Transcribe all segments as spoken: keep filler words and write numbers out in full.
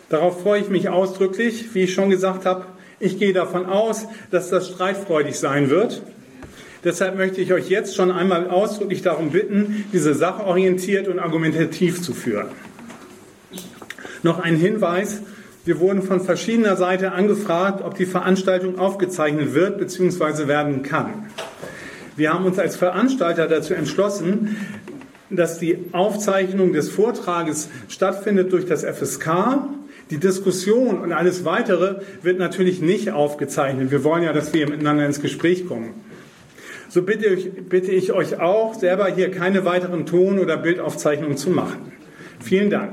Darauf freue ich mich ausdrücklich. Wie ich schon gesagt habe, ich gehe davon aus, dass das streitfreudig sein wird. Deshalb möchte ich euch jetzt schon einmal ausdrücklich darum bitten, diese Sache orientiert und argumentativ zu führen. Noch ein Hinweis. Wir wurden von verschiedener Seite angefragt, ob die Veranstaltung aufgezeichnet wird bzw. werden kann. Wir haben uns als Veranstalter dazu entschlossen, dass die Aufzeichnung des Vortrages stattfindet durch das F S K. Die Diskussion und alles Weitere wird natürlich nicht aufgezeichnet. Wir wollen ja, dass wir miteinander ins Gespräch kommen. So bitte ich, bitte ich euch auch, selber hier keine weiteren Ton- oder Bildaufzeichnungen zu machen. Vielen Dank.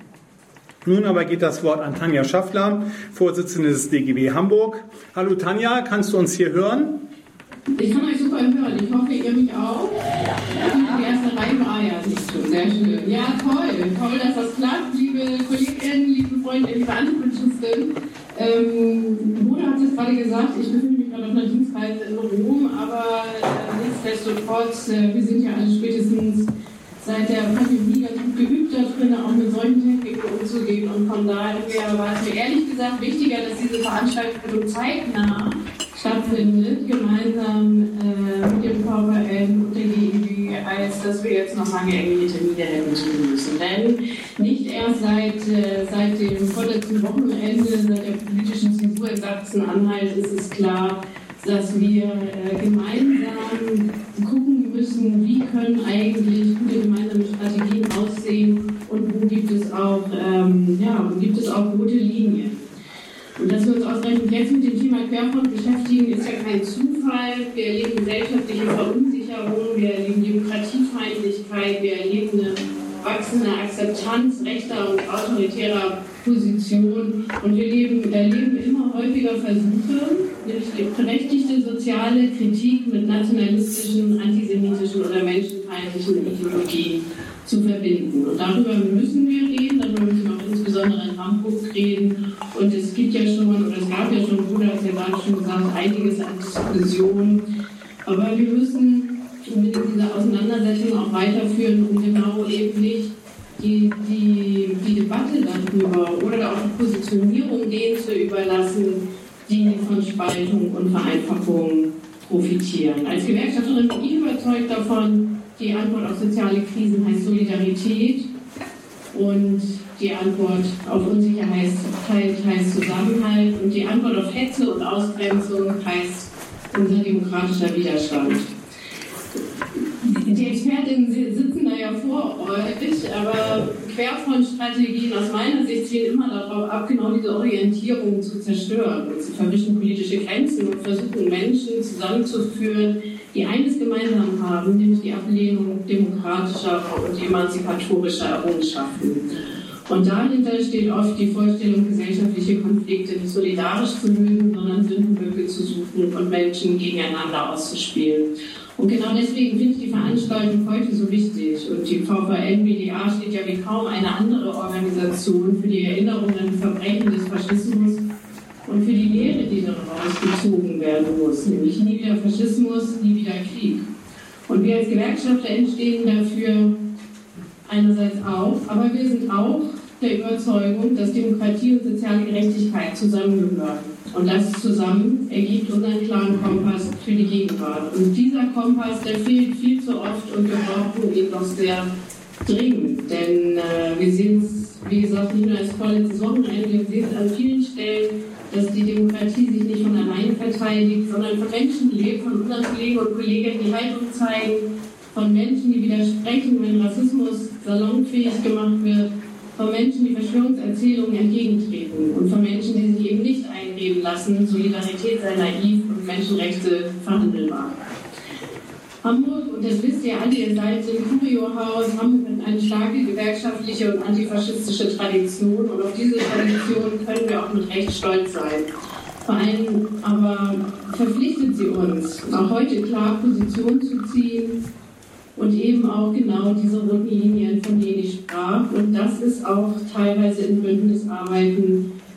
Nun aber geht das Wort an Tanja Schaffler, Vorsitzende des D G B Hamburg. Hallo Tanja, kannst du uns hier hören? Ich kann euch super hören. Ich hoffe, ihr mich auch. Die erste Reihe war ja nicht schon. Sehr schön. Ja, toll. Toll, dass das klappt. Liebe Kolleginnen, liebe Freunde, liebe Anwesenden. Ähm, Bruder hat es gerade gesagt, ich befinde mich gerade auf einer Dienstreise in Rom, aber äh, nichtsdestotrotz, äh, wir sind ja alle spätestens seit der Pandemie ganz gut geübt darin, auch mit solchen Techniken umzugehen. Und von daher war es mir ehrlich gesagt wichtiger, dass diese Veranstaltung zeitnah stattfindet, gemeinsam äh, mit dem V V N und der G E W, als dass wir jetzt noch lange irgendwelche Termine hätten tun müssen. Denn nicht erst seit, äh, seit dem vorletzten Wochenende, seit der politischen Zensur in Sachsen-Anhalt ist es klar, dass wir äh, gemeinsam gucken müssen, wie können eigentlich gute gemeinsame Strategien aussehen und wo gibt es auch, ähm, ja, wo gibt es auch rote Linien. Und dass wir uns ausgerechnet jetzt mit dem Thema Querfront beschäftigen, ist ja kein Zufall. Wir erleben gesellschaftliche Verunsicherung, wir erleben Demokratiefeindlichkeit, wir erleben eine wachsende Akzeptanz rechter und autoritärer Positionen und wir leben, erleben immer häufiger Versuche, nämlich die berechtigte soziale Kritik mit nationalistischen, antisemitischen oder menschenfeindlichen Ideologien zu verbinden. Und darüber müssen wir reden, darüber müssen wir auch insbesondere in Hamburg reden. Und es gibt ja schon, oder es gab ja schon, Bruder hat ja gerade schon gesagt, einiges an Diskussionen. Aber wir müssen mit dieser Auseinandersetzung auch weiterführen, um genau eben nicht die, die, die Debatte darüber oder auch die Positionierung denen zu überlassen, die von Spaltung und Vereinfachung profitieren. Als Gewerkschafterin bin ich überzeugt davon, die Antwort auf soziale Krisen heißt Solidarität und die Antwort auf Unsicherheit heißt Zusammenhalt und die Antwort auf Hetze und Ausgrenzung heißt unser demokratischer Widerstand. Die Expertinnen sitzen da ja vor euch, aber Querfrontstrategien aus meiner Sicht zielen immer darauf ab, genau diese Orientierung zu zerstören. Und sie verwischen politische Grenzen und versuchen Menschen zusammenzuführen, die eines gemeinsam haben, nämlich die Ablehnung demokratischer und emanzipatorischer Errungenschaften. Und dahinter steht oft die Vorstellung, gesellschaftliche Konflikte nicht solidarisch zu lösen, sondern Sündenböcke zu suchen und Menschen gegeneinander auszuspielen. Und genau deswegen finde ich die Veranstaltung heute so wichtig. Und die V V N B D A steht ja wie kaum eine andere Organisation für die Erinnerung an die Verbrechen des Faschismus und für die Lehre, die daraus gezogen werden muss. Nämlich nie wieder Faschismus, nie wieder Krieg. Und wir als Gewerkschafter entstehen dafür einerseits auch, aber wir sind auch der Überzeugung, dass Demokratie und soziale Gerechtigkeit zusammengehören. Und das zusammen ergibt unseren klaren Kompass für die Gegenwart. Und dieser Kompass, der fehlt viel zu oft und wir brauchen ihn doch sehr dringend. Denn äh, wir sehen es, wie gesagt, nicht nur als vorletztes Wochenende, wir sehen es an vielen Stellen, dass die Demokratie sich nicht von alleine verteidigt, sondern von Menschen lebt, von unseren Kollegen und Kolleginnen, die Haltung zeigen, von Menschen, die widersprechen, wenn Rassismus salonfähig gemacht wird, von Menschen, die Verschwörungserzählungen entgegentreten und von Menschen, die sich eben nicht einreden lassen, Solidarität sei naiv und Menschenrechte verhandelbar. Hamburg, und das wisst ihr alle, ihr seid im Curio-Haus, Hamburg hat eine starke gewerkschaftliche und antifaschistische Tradition und auf diese Tradition können wir auch mit Recht stolz sein. Vor allem aber verpflichtet sie uns, auch heute klar Position zu ziehen und eben auch genau diese roten Linien, von denen ich sprach. Und das ist auch teilweise in Bündnisarbeiten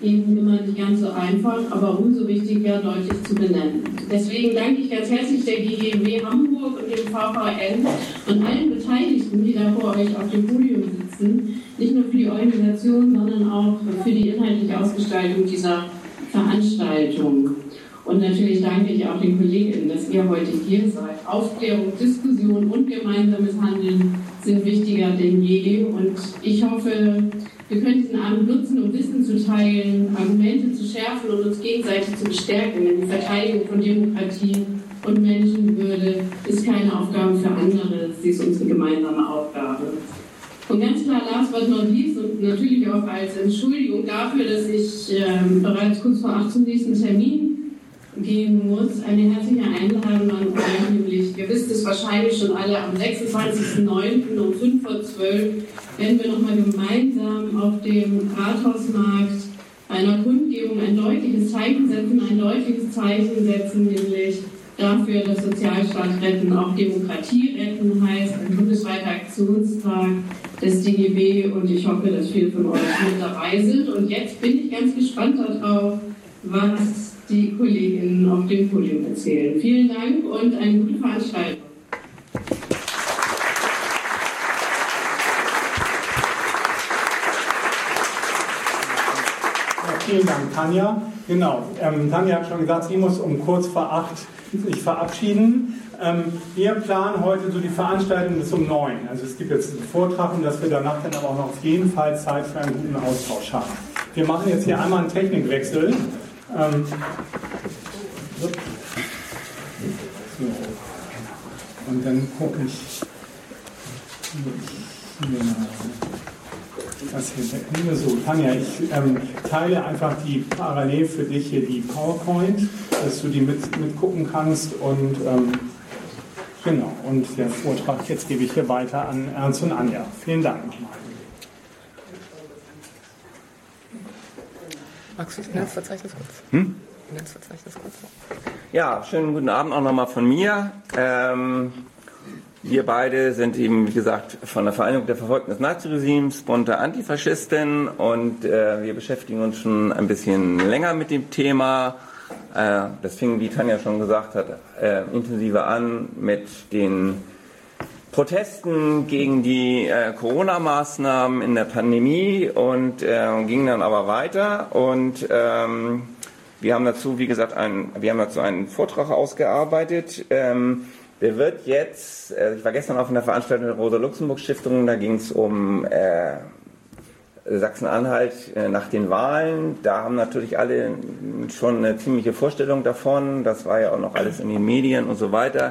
eben immer nicht ganz so einfach, aber umso wichtiger, deutlich zu benennen. Deswegen danke ich ganz herzlich der G G M W Hamburg und dem V V N und allen Beteiligten, die da vor euch auf dem Podium sitzen, nicht nur für die Organisation, sondern auch für die inhaltliche Ausgestaltung dieser Veranstaltung. Und natürlich danke ich auch den Kolleginnen, dass ihr heute hier seid. Aufklärung, Diskussion und gemeinsames Handeln sind wichtiger denn je. Und ich hoffe, wir können diesen Abend nutzen, um Wissen zu teilen, Argumente zu schärfen und uns gegenseitig zu bestärken. Denn die Verteidigung von Demokratie und Menschenwürde ist keine Aufgabe für andere, sie ist unsere gemeinsame Aufgabe. Und ganz klar, last but not least, und natürlich auch als Entschuldigung dafür, dass ich ähm, bereits kurz vor acht zum nächsten Termin gehen muss, eine herzliche Einladung an euch, nämlich, ihr wisst es wahrscheinlich schon alle, am sechsundzwanzigsten neunten um fünf vor zwölf werden wir nochmal gemeinsam auf dem Rathausmarkt bei einer Kundgebung ein deutliches Zeichen setzen, ein deutliches Zeichen setzen, nämlich dafür, dass Sozialstaat retten auch Demokratie retten heißt, ein bundesweiter Aktionstag des D G B, und ich hoffe, dass viele von euch mit dabei sind. Und jetzt bin ich ganz gespannt darauf, was die Kolleginnen auf dem Podium erzählen. Vielen Dank und eine gute Veranstaltung. Ja, vielen Dank, Tanja. Genau, ähm, Tanja hat schon gesagt, sie muss um kurz vor acht sich verabschieden. Ähm, wir planen heute so die Veranstaltung bis um neun. Also es gibt jetzt einen Vortrag, und dass wir danach dann aber auch noch auf jeden Fall Zeit für einen guten Austausch haben. Wir machen jetzt hier einmal einen Technikwechsel. Ähm, so. Und dann gucke ich, das hier wegnehme. So, Tanja, ich ähm, teile einfach die parallel für dich hier die PowerPoint, dass du die mit, mitgucken kannst, und ähm, genau, und der Vortrag jetzt gebe ich hier weiter an Ernst und Anja. Vielen Dank nochmal. Magst du das Inhaltsverzeichnis kurz? Hm? Inhaltsverzeichnis kurz? Ja, schönen guten Abend auch nochmal von mir. Ähm, wir beide sind eben, wie gesagt, von der Vereinigung der Verfolgten des Naziregimes, bunte Antifaschisten, und äh, wir beschäftigen uns schon ein bisschen länger mit dem Thema. Äh, das fing, wie Tanja schon gesagt hat, äh, intensiver an mit den Protesten gegen die äh, Corona-Maßnahmen in der Pandemie, und äh, ging dann aber weiter, und ähm, wir haben dazu, wie gesagt, einen, wir haben dazu einen Vortrag ausgearbeitet. Ähm, der wird jetzt, äh, ich war gestern auf einer Veranstaltung der Rosa-Luxemburg-Stiftung, da ging es um äh, Sachsen-Anhalt äh, nach den Wahlen. Da haben natürlich alle schon eine ziemliche Vorstellung davon, das war ja auch noch alles in den Medien und so weiter.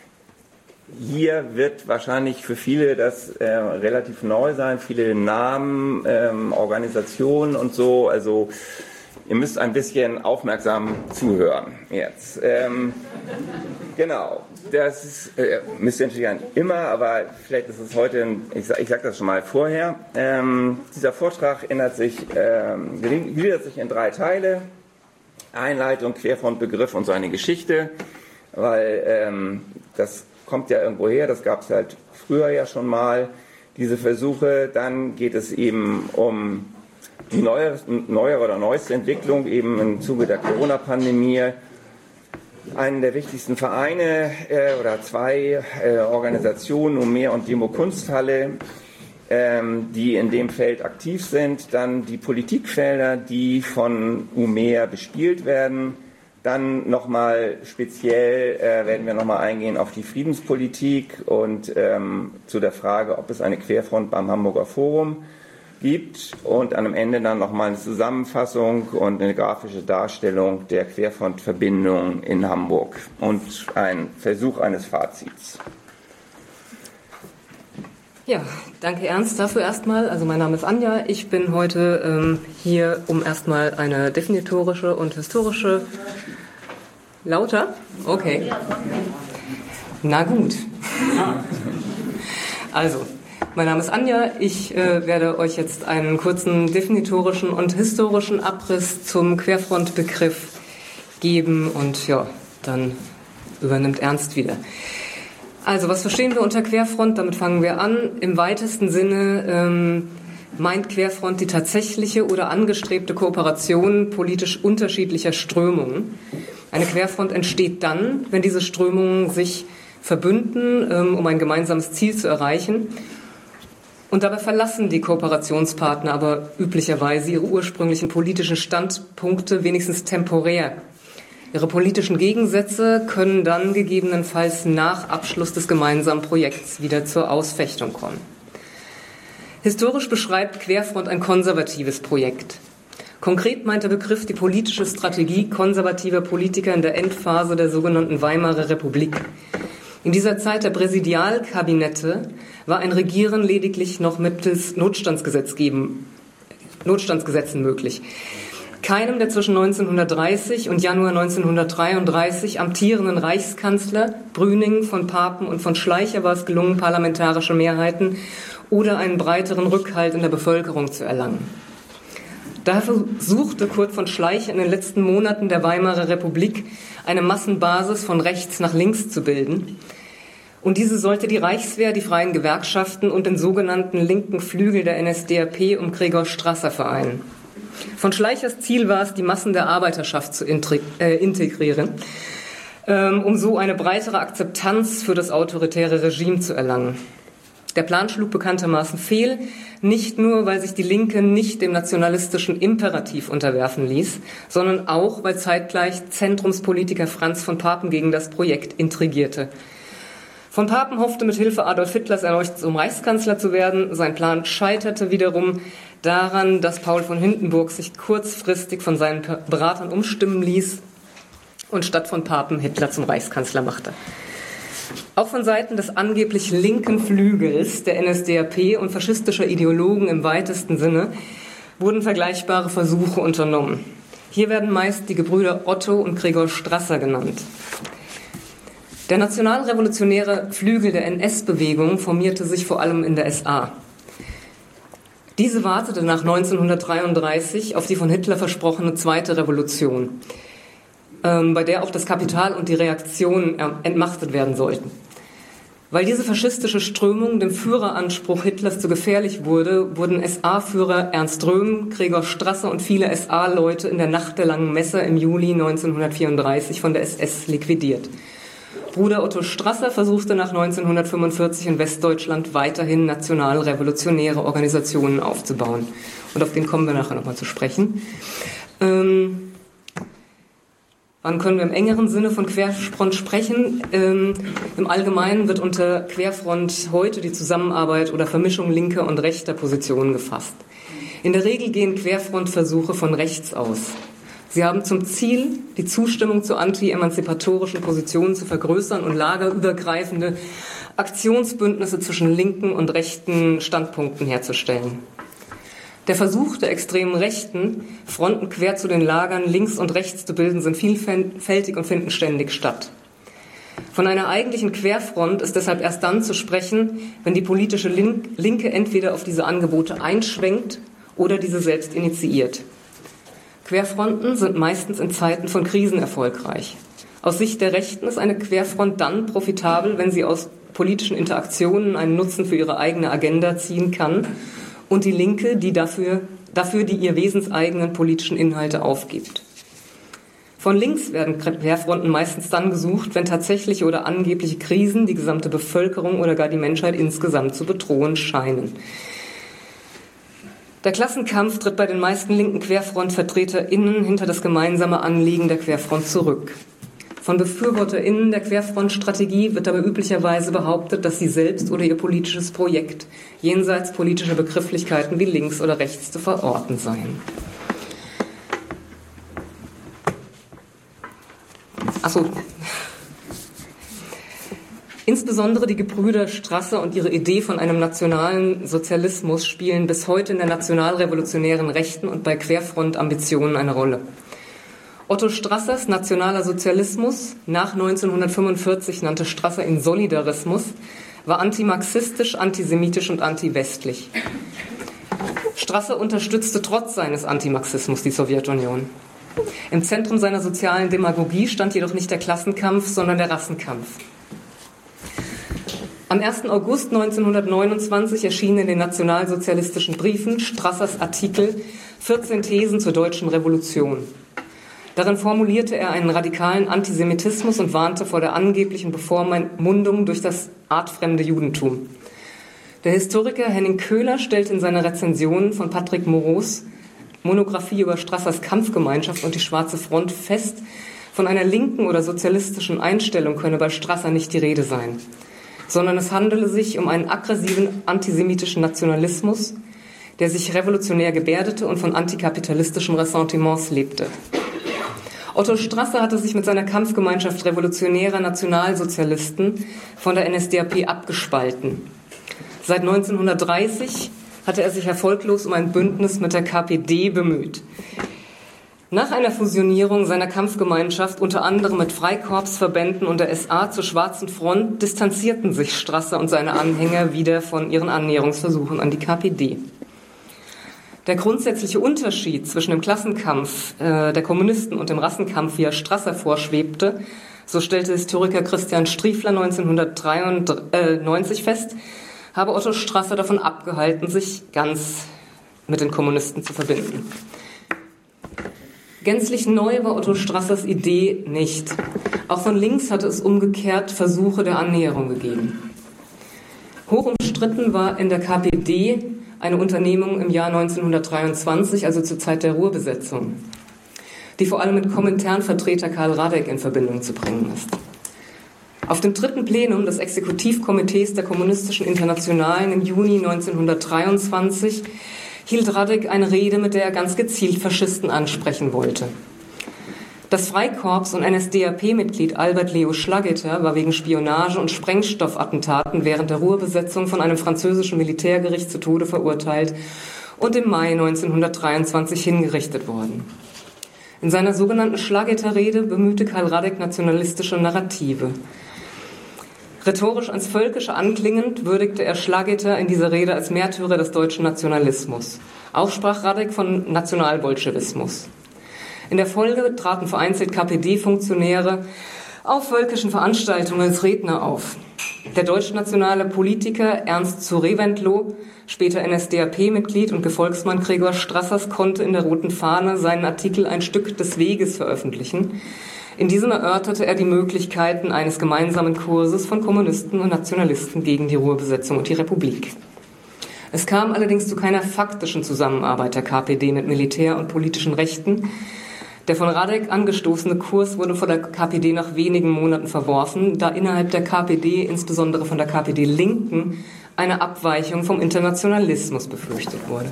Hier wird wahrscheinlich für viele das äh, relativ neu sein, viele Namen, ähm, Organisationen und so, also ihr müsst ein bisschen aufmerksam zuhören jetzt. Ähm, genau, das ist, äh, müsst ihr natürlich nicht immer, aber vielleicht ist es heute, ein, ich, ich sage das schon mal vorher, ähm, dieser Vortrag ändert sich, ähm, gliedert sich in drei Teile: Einleitung, Querfrontbegriff und seine Geschichte, weil ähm, das kommt ja irgendwo her, das gab es halt früher ja schon mal, diese Versuche. Dann geht es eben um die neuere, neuere oder neueste Entwicklung, eben im Zuge der Corona-Pandemie. Einen der wichtigsten Vereine äh, oder zwei äh, Organisationen, Umer und Demo Kunsthalle, ähm, die in dem Feld aktiv sind. Dann die Politikfelder, die von Umer bespielt werden. Dann nochmal speziell äh, werden wir nochmal eingehen auf die Friedenspolitik und ähm, zu der Frage, ob es eine Querfront beim Hamburger Forum gibt, und am Ende dann nochmal eine Zusammenfassung und eine grafische Darstellung der Querfrontverbindung in Hamburg und ein Versuch eines Fazits. Ja, danke Ernst dafür erstmal. Also mein Name ist Anja. Ich bin heute ähm, hier, um erstmal eine definitorische und historische... Lauter? Okay. Na gut. Also, mein Name ist Anja. Ich äh, werde euch jetzt einen kurzen definitorischen und historischen Abriss zum Querfrontbegriff geben, und ja, dann übernimmt Ernst wieder. Also, was verstehen wir unter Querfront? Damit fangen wir an. Im weitesten Sinne ähm, meint Querfront die tatsächliche oder angestrebte Kooperation politisch unterschiedlicher Strömungen. Eine Querfront entsteht dann, wenn diese Strömungen sich verbünden, um ein gemeinsames Ziel zu erreichen. Und dabei verlassen die Kooperationspartner aber üblicherweise ihre ursprünglichen politischen Standpunkte wenigstens temporär. Ihre politischen Gegensätze können dann gegebenenfalls nach Abschluss des gemeinsamen Projekts wieder zur Ausfechtung kommen. Historisch beschreibt Querfront ein konservatives Projekt. Konkret meint der Begriff die politische Strategie konservativer Politiker in der Endphase der sogenannten Weimarer Republik. In dieser Zeit der Präsidialkabinette war ein Regieren lediglich noch mittels Notstandsgesetz geben, Notstandsgesetzen möglich. Keinem der zwischen neunzehnhundertdreißig und Januar neunzehnhundertdreiunddreißig amtierenden Reichskanzler Brüning, von Papen und von Schleicher war es gelungen, parlamentarische Mehrheiten oder einen breiteren Rückhalt in der Bevölkerung zu erlangen. Daher versuchte Kurt von Schleicher in den letzten Monaten der Weimarer Republik eine Massenbasis von rechts nach links zu bilden. Und diese sollte die Reichswehr, die freien Gewerkschaften und den sogenannten linken Flügel der N S D A P um Gregor Strasser vereinen. Von Schleichers Ziel war es, die Massen der Arbeiterschaft zu integrieren, um so eine breitere Akzeptanz für das autoritäre Regime zu erlangen. Der Plan schlug bekanntermaßen fehl, nicht nur, weil sich die Linke nicht dem nationalistischen Imperativ unterwerfen ließ, sondern auch, weil zeitgleich Zentrumspolitiker Franz von Papen gegen das Projekt intrigierte. Von Papen hoffte mit Hilfe Adolf Hitlers erneut zum Reichskanzler zu werden. Sein Plan scheiterte wiederum daran, dass Paul von Hindenburg sich kurzfristig von seinen Beratern umstimmen ließ und statt von Papen Hitler zum Reichskanzler machte. Auch von Seiten des angeblich linken Flügels der N S D A P und faschistischer Ideologen im weitesten Sinne wurden vergleichbare Versuche unternommen. Hier werden meist die Gebrüder Otto und Gregor Strasser genannt. Der nationalrevolutionäre Flügel der N S-Bewegung formierte sich vor allem in der S A. Diese wartete nach neunzehnhundertdreiunddreißig auf die von Hitler versprochene zweite Revolution, bei der auch das Kapital und die Reaktionen entmachtet werden sollten. Weil diese faschistische Strömung dem Führeranspruch Hitlers zu gefährlich wurde, wurden S A-Führer Ernst Röhm, Gregor Strasser und viele S A-Leute in der Nacht der langen Messe im Juli neunzehnhundertvierunddreißig von der S S liquidiert. Bruder Otto Strasser versuchte nach neunzehnhundertfünfundvierzig in Westdeutschland weiterhin nationalrevolutionäre Organisationen aufzubauen. Und auf den kommen wir nachher nochmal zu sprechen. Ähm, Wann können wir im engeren Sinne von Querfront sprechen? Ähm, Im Allgemeinen wird unter Querfront heute die Zusammenarbeit oder Vermischung linker und rechter Positionen gefasst. In der Regel gehen Querfrontversuche von rechts aus. Sie haben zum Ziel, die Zustimmung zu anti-emanzipatorischen Positionen zu vergrößern und lagerübergreifende Aktionsbündnisse zwischen linken und rechten Standpunkten herzustellen. Der Versuch der extremen Rechten, Fronten quer zu den Lagern links und rechts zu bilden, sind vielfältig und finden ständig statt. Von einer eigentlichen Querfront ist deshalb erst dann zu sprechen, wenn die politische Linke entweder auf diese Angebote einschwenkt oder diese selbst initiiert. Querfronten sind meistens in Zeiten von Krisen erfolgreich. Aus Sicht der Rechten ist eine Querfront dann profitabel, wenn sie aus politischen Interaktionen einen Nutzen für ihre eigene Agenda ziehen kann und die Linke, die dafür, dafür die ihr wesenseigenen politischen Inhalte aufgibt. Von links werden Querfronten meistens dann gesucht, wenn tatsächliche oder angebliche Krisen die gesamte Bevölkerung oder gar die Menschheit insgesamt zu bedrohen scheinen. Der Klassenkampf tritt bei den meisten linken QuerfrontvertreterInnen hinter das gemeinsame Anliegen der Querfront zurück. Von BefürworterInnen der Querfrontstrategie wird aber üblicherweise behauptet, dass sie selbst oder ihr politisches Projekt jenseits politischer Begrifflichkeiten wie links oder rechts zu verorten seien. Achso. Insbesondere die Gebrüder Strasser und ihre Idee von einem nationalen Sozialismus spielen bis heute in der nationalrevolutionären Rechten und bei Querfront-Ambitionen eine Rolle. Otto Strassers nationaler Sozialismus, nach neunzehnhundertfünfundvierzig nannte Strasser ihn Solidarismus, war antimarxistisch, antisemitisch und antiwestlich. Strasser unterstützte trotz seines Antimarxismus die Sowjetunion. Im Zentrum seiner sozialen Demagogie stand jedoch nicht der Klassenkampf, sondern der Rassenkampf. Am ersten August neunzehnhundertneunundzwanzig erschien in den nationalsozialistischen Briefen Strassers Artikel vierzehn Thesen zur deutschen Revolution. Darin formulierte er einen radikalen Antisemitismus und warnte vor der angeblichen Bevormundung durch das artfremde Judentum. Der Historiker Henning Köhler stellt in seiner Rezension von Patrick Moreaus Monographie über Strassers Kampfgemeinschaft und die Schwarze Front fest, von einer linken oder sozialistischen Einstellung könne bei Strasser nicht die Rede sein, sondern es handele sich um einen aggressiven antisemitischen Nationalismus, der sich revolutionär gebärdete und von antikapitalistischen Ressentiments lebte. Otto Strasser hatte sich mit seiner Kampfgemeinschaft revolutionärer Nationalsozialisten von der N S D A P abgespalten. Seit neunzehnhundertdreißig hatte er sich erfolglos um ein Bündnis mit der K P D bemüht. Nach einer Fusionierung seiner Kampfgemeinschaft, unter anderem mit Freikorpsverbänden und der S A zur Schwarzen Front, distanzierten sich Strasser und seine Anhänger wieder von ihren Annäherungsversuchen an die K P D. Der grundsätzliche Unterschied zwischen dem Klassenkampf äh, der Kommunisten und dem Rassenkampf, wie er Strasser vorschwebte, so stellte Historiker Christian Striefler neunzehnhundertdreiundneunzig fest, habe Otto Strasser davon abgehalten, sich ganz mit den Kommunisten zu verbinden. Gänzlich neu war Otto Strassers Idee nicht. Auch von links hatte es umgekehrt Versuche der Annäherung gegeben. Hoch umstritten war in der K P D eine Unternehmung im Jahr neunzehnhundertdreiundzwanzig, also zur Zeit der Ruhrbesetzung, die vor allem mit Kominternvertreter Karl Radek in Verbindung zu bringen ist. Auf dem dritten Plenum des Exekutivkomitees der Kommunistischen Internationalen im Juni neunzehnhundertdreiundzwanzig hielt Radek eine Rede, mit der er ganz gezielt Faschisten ansprechen wollte. Das Freikorps- und N S D A P-Mitglied Albert Leo Schlageter war wegen Spionage und Sprengstoffattentaten während der Ruhrbesetzung von einem französischen Militärgericht zu Tode verurteilt und im Mai neunzehnhundertdreiundzwanzig hingerichtet worden. In seiner sogenannten Schlageter-Rede bemühte Karl Radek nationalistische Narrative. Rhetorisch ans Völkische anklingend würdigte er Schlageter in dieser Rede als Märtyrer des deutschen Nationalismus. Auch sprach Radek von Nationalbolschewismus. In der Folge traten vereinzelt K P D-Funktionäre auf völkischen Veranstaltungen als Redner auf. Der deutschnationale Politiker Ernst zu Reventlow, später N S D A P-Mitglied und Gefolgsmann Gregor Strassers, konnte in der Roten Fahne seinen Artikel Ein Stück des Weges veröffentlichen. In diesem erörterte er die Möglichkeiten eines gemeinsamen Kurses von Kommunisten und Nationalisten gegen die Ruhrbesetzung und die Republik. Es kam allerdings zu keiner faktischen Zusammenarbeit der K P D mit Militär und politischen Rechten. Der von Radek angestoßene Kurs wurde von der K P D nach wenigen Monaten verworfen, da innerhalb der K P D, insbesondere von der K P D-Linken, eine Abweichung vom Internationalismus befürchtet wurde.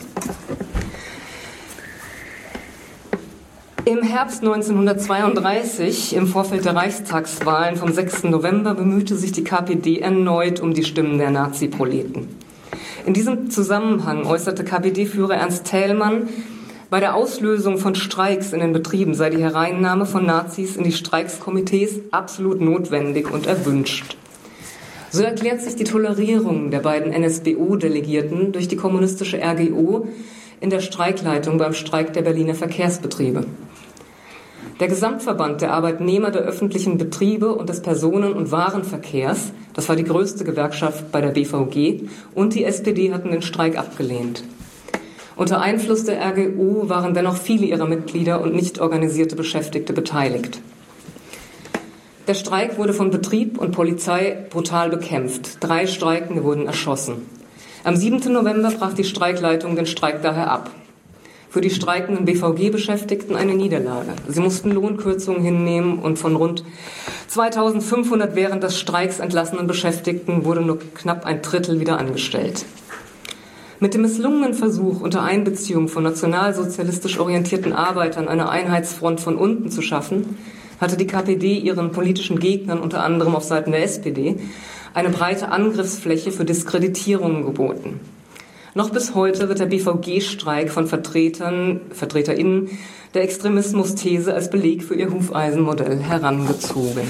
Im Herbst neunzehnhundertzweiunddreißig, im Vorfeld der Reichstagswahlen vom sechsten November, bemühte sich die K P D erneut um die Stimmen der Nazi-Proleten. In diesem Zusammenhang äußerte K P D-Führer Ernst Thälmann, bei der Auslösung von Streiks in den Betrieben sei die Hereinnahme von Nazis in die Streikskomitees absolut notwendig und erwünscht. So erklärt sich die Tolerierung der beiden N S B O-Delegierten durch die kommunistische R G O in der Streikleitung beim Streik der Berliner Verkehrsbetriebe. Der Gesamtverband der Arbeitnehmer der öffentlichen Betriebe und des Personen- und Warenverkehrs, das war die größte Gewerkschaft bei der B V G, und die S P D hatten den Streik abgelehnt. Unter Einfluss der R G O waren dennoch viele ihrer Mitglieder und nicht organisierte Beschäftigte beteiligt. Der Streik wurde von Betrieb und Polizei brutal bekämpft. Drei Streikende wurden erschossen. Am siebten November brach die Streikleitung den Streik daher ab. Für die streikenden B V G-Beschäftigten eine Niederlage. Sie mussten Lohnkürzungen hinnehmen und von rund zweitausendfünfhundert während des Streiks entlassenen Beschäftigten wurde nur knapp ein Drittel wieder angestellt. Mit dem misslungenen Versuch, unter Einbeziehung von nationalsozialistisch orientierten Arbeitern eine Einheitsfront von unten zu schaffen, hatte die K P D ihren politischen Gegnern, unter anderem auf Seiten der S P D, eine breite Angriffsfläche für Diskreditierungen geboten. Noch bis heute wird der B V G-Streik von Vertretern, VertreterInnen der Extremismus-These als Beleg für ihr Hufeisenmodell herangezogen.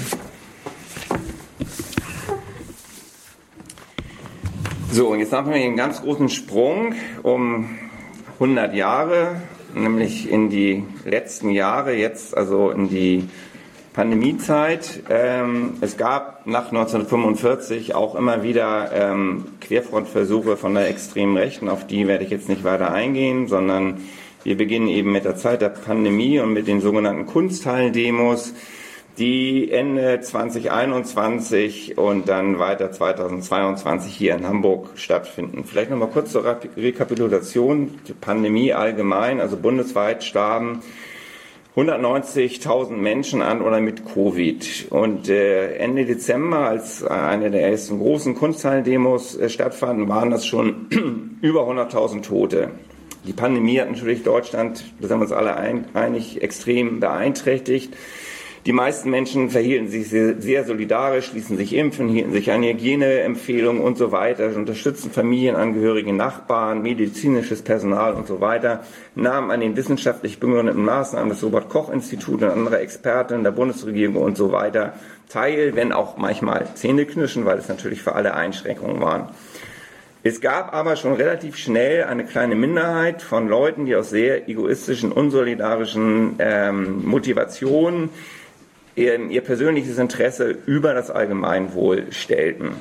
So, und jetzt machen wir einen ganz großen Sprung um hundert Jahre, nämlich in die letzten Jahre, jetzt also in die Pandemiezeit. Ähm, es gab nach neunzehnhundertfünfundvierzig auch immer wieder ähm, Querfrontversuche von der extremen Rechten, auf die werde ich jetzt nicht weiter eingehen, sondern wir beginnen eben mit der Zeit der Pandemie und mit den sogenannten Kunsthallen-Demos, die Ende zweitausendeinundzwanzig und dann weiter zweitausendzweiundzwanzig hier in Hamburg stattfinden. Vielleicht noch mal kurz zur Rekapitulation. Die Pandemie allgemein, also bundesweit starben hundertneunzigtausend Menschen an oder mit Covid. Und äh, Ende Dezember, als eine der ersten großen Kunsthallen-Demos äh, stattfanden, waren das schon über hunderttausend Tote. Die Pandemie hat natürlich Deutschland, da sind wir uns alle ein, einig, extrem beeinträchtigt. Die meisten Menschen verhielten sich sehr, sehr solidarisch, ließen sich impfen, hielten sich an Hygieneempfehlungen und so weiter, unterstützten Familienangehörige, Nachbarn, medizinisches Personal und so weiter, nahmen an den wissenschaftlich begründeten Maßnahmen des Robert-Koch-Instituts und anderer Experten der Bundesregierung und so weiter teil, wenn auch manchmal Zähneknirschen, weil es natürlich für alle Einschränkungen waren. Es gab aber schon relativ schnell eine kleine Minderheit von Leuten, die aus sehr egoistischen, unsolidarischen ähm, Motivationen ihr, ihr persönliches Interesse über das Allgemeinwohl stellten.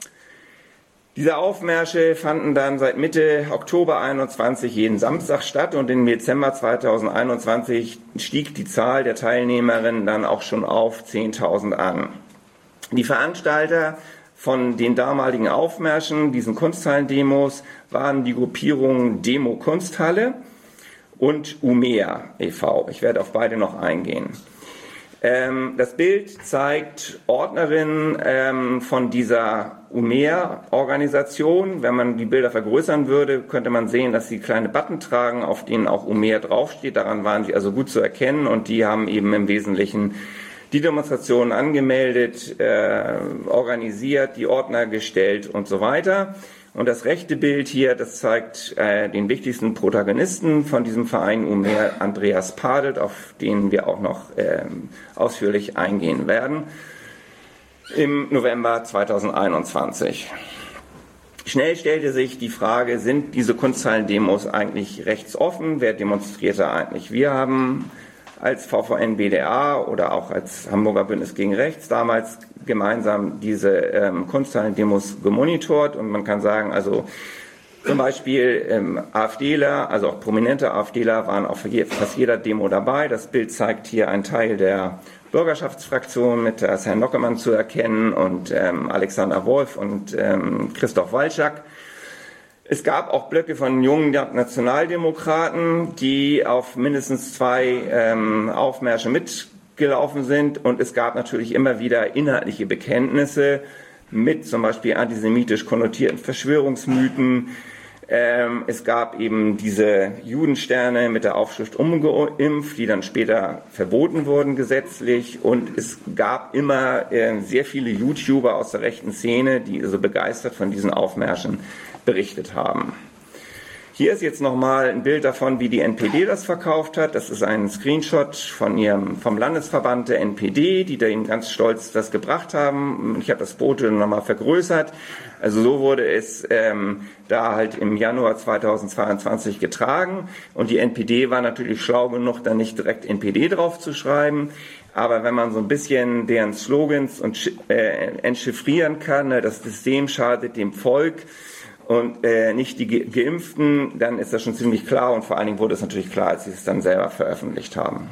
Diese Aufmärsche fanden dann seit Mitte Oktober einundzwanzig jeden Samstag statt und im Dezember zweitausendeinundzwanzig stieg die Zahl der Teilnehmerinnen dann auch schon auf zehntausend an. Die Veranstalter von den damaligen Aufmärschen, diesen Kunsthallen-Demos, waren die Gruppierungen Demo Kunsthalle und Umea e V. Ich werde auf beide noch eingehen. Ähm, das Bild zeigt Ordnerinnen ähm, von dieser Umea-Organisation. Wenn man die Bilder vergrößern würde, könnte man sehen, dass sie kleine Button tragen, auf denen auch Umea draufsteht. Daran waren sie also gut zu erkennen und die haben eben im Wesentlichen die Demonstrationen angemeldet, äh, organisiert, die Ordner gestellt und so weiter. Und das rechte Bild hier, das zeigt äh, den wichtigsten Protagonisten von diesem Verein Umea, Andreas Padelt, auf den wir auch noch äh, ausführlich eingehen werden, im November zweitausendeinundzwanzig. Schnell stellte sich die Frage, sind diese Kunsthallen-Demos eigentlich rechtsoffen? Wer demonstriert da eigentlich? Wir haben als V V N B D A oder auch als Hamburger Bündnis gegen Rechts damals gemeinsam diese ähm, Kunsthallen-Demos gemonitort und man kann sagen, also zum Beispiel ähm, AfDler, also auch prominente AfDler waren auf je, fast jeder Demo dabei. Das Bild zeigt hier einen Teil der Bürgerschaftsfraktion mit äh, Herrn Nockemann zu erkennen und ähm, Alexander Wolf und ähm, Christoph Walczak. Es gab auch Blöcke von jungen Nationaldemokraten, die auf mindestens zwei ähm, Aufmärsche mitgelaufen sind. Und es gab natürlich immer wieder inhaltliche Bekenntnisse mit zum Beispiel antisemitisch konnotierten Verschwörungsmythen. Ähm, es gab eben diese Judensterne mit der Aufschrift ungeimpft, die dann später verboten wurden gesetzlich. Und es gab immer äh, sehr viele YouTuber aus der rechten Szene, die so begeistert von diesen Aufmärschen berichtet haben. Hier ist jetzt nochmal ein Bild davon, wie die N P D das verkauft hat. Das ist ein Screenshot von ihrem, vom Landesverband der N P D, die da eben ganz stolz das gebracht haben. Ich habe das Foto nochmal vergrößert. Also so wurde es ähm, da halt im Januar zweitausendzweiundzwanzig getragen. Und die N P D war natürlich schlau genug, da nicht direkt N P D drauf zu schreiben. Aber wenn man so ein bisschen deren Slogans und, äh, entchiffrieren kann, ne, das System schadet dem Volk, und äh, nicht die Ge- Geimpften, dann ist das schon ziemlich klar und vor allen Dingen wurde es natürlich klar, als sie es dann selber veröffentlicht haben.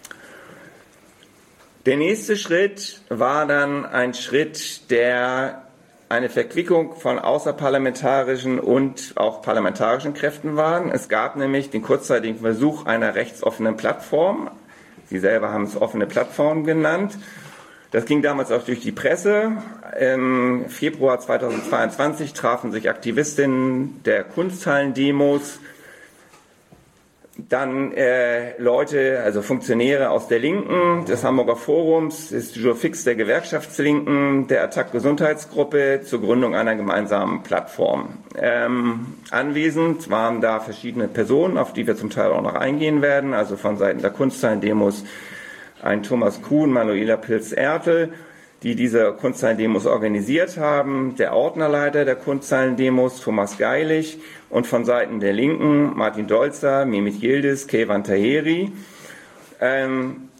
Der nächste Schritt war dann ein Schritt, der eine Verquickung von außerparlamentarischen und auch parlamentarischen Kräften war. Es gab nämlich den kurzzeitigen Versuch einer rechtsoffenen Plattform. Sie selber haben es offene Plattform genannt. Das ging damals auch durch die Presse. Im Februar zweitausendzweiundzwanzig trafen sich Aktivistinnen der Kunsthallen-Demos, dann äh, Leute, also Funktionäre aus der Linken, des Hamburger Forums, des Jour Fix der Gewerkschaftslinken, der Attac Gesundheitsgruppe zur Gründung einer gemeinsamen Plattform. Ähm, anwesend waren da verschiedene Personen, auf die wir zum Teil auch noch eingehen werden, also von Seiten der Kunsthallen-Demos ein Thomas Kuhn, Manuela Pilz-Ertel, die diese Kunsthallen-Demos organisiert haben, der Ordnerleiter der Kunsthallen-Demos, Thomas Geilich, und von Seiten der Linken Martin Dolzer, Mehmet Yildiz, Keyvan Taheri. Ähm,